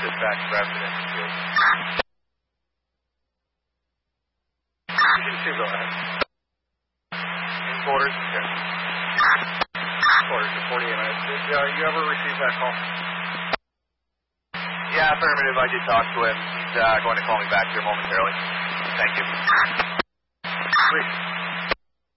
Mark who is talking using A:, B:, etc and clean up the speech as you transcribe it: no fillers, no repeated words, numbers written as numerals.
A: dispatch resident. You go ahead. In quarters? Okay. Quarters to 48 minutes. Did you ever receive that call? Yeah, affirmative. I did talk to him. He's going to call me back here momentarily. Thank you. Sweet.